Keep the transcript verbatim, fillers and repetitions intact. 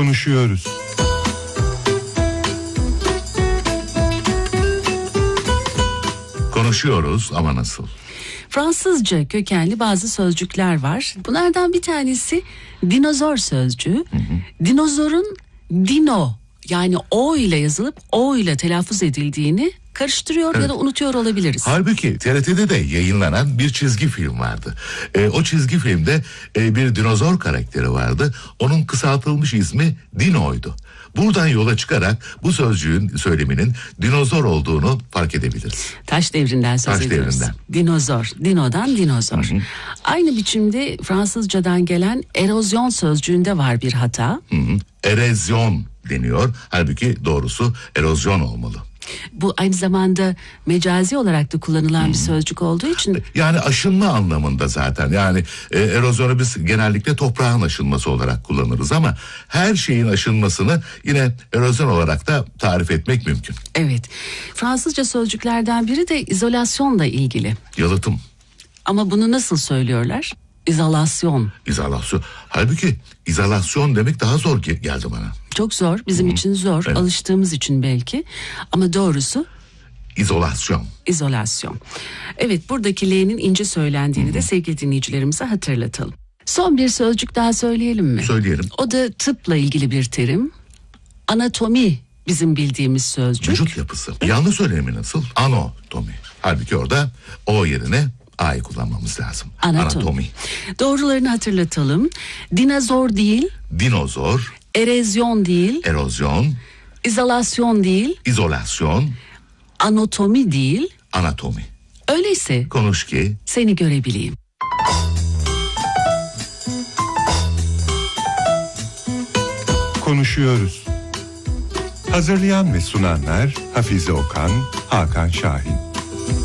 Konuşuyoruz. Konuşuyoruz ama nasıl? Fransızca kökenli bazı sözcükler var. Bunlardan bir tanesi dinozor sözcüğü. Hı hı. Dinozorun dino, yani o ile yazılıp o ile telaffuz edildiğini karıştırıyor, evet, ya da unutuyor olabiliriz. Halbuki T R T'de de yayınlanan bir çizgi film vardı. E, o çizgi filmde e, bir dinozor karakteri vardı. Onun kısaltılmış ismi Dino'ydu. Buradan yola çıkarak bu sözcüğün söyleminin dinozor olduğunu fark edebiliriz. Taş devrinden söz Taş ediyoruz. devrinden. Dinozor, dinodan dinozor. Hı hı. Aynı biçimde Fransızcadan gelen erozyon sözcüğünde var bir hata. Hı hı. Erozyon deniyor. Halbuki doğrusu erozyon olmalı. Bu aynı zamanda mecazi olarak da kullanılan hmm. bir sözcük olduğu için. Yani aşınma anlamında zaten. Yani e, erozyonu biz genellikle toprağın aşınması olarak kullanırız ama her şeyin aşınmasını yine erozyon olarak da tarif etmek mümkün. Evet. Fransızca sözcüklerden biri de izolasyonla ilgili. Yalıtım. Ama bunu nasıl söylüyorlar? İzolasyon. İzolasyon. Halbuki izolasyon demek daha zor geldi bana. Çok zor. Bizim hmm. için zor. Evet. Alıştığımız için belki. Ama doğrusu İzolasyon. İzolasyon. Evet, buradaki L'nin ince söylendiğini hmm. de sevgili dinleyicilerimize hatırlatalım. Son bir sözcük daha söyleyelim mi? Söyleyelim. O da tıpla ilgili bir terim. Anatomi bizim bildiğimiz sözcük. Vücut yapısı. Yanlış söylemi nasıl? Anatomi. Halbuki orada o yerine A'yı kullanmamız lazım. Anatomi. Anatomi. Doğrularını hatırlatalım. Dinozor değil. Dinozor. Erozyon değil. Erozyon. İzolasyon değil. İzolasyon. Anatomi değil. Anatomi. Öyleyse konuş ki seni görebileyim. Konuşuyoruz. Hazırlayan ve sunanlar Hafize Okan, Hakan Şahin.